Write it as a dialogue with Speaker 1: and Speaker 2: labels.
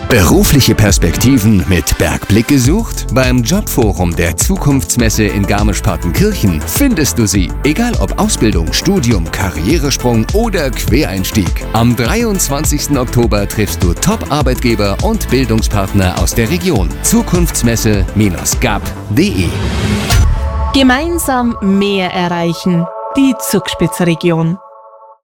Speaker 1: Berufliche Perspektiven mit Bergblick gesucht? Beim Jobforum der Zukunftsmesse in Garmisch-Partenkirchen findest du sie. Egal ob Ausbildung, Studium, Karrieresprung oder Quereinstieg. Am 23. Oktober triffst du Top-Arbeitgeber und Bildungspartner aus der Region. Zukunftsmesse-gap.de.
Speaker 2: Gemeinsam mehr erreichen. Die Zugspitzregion.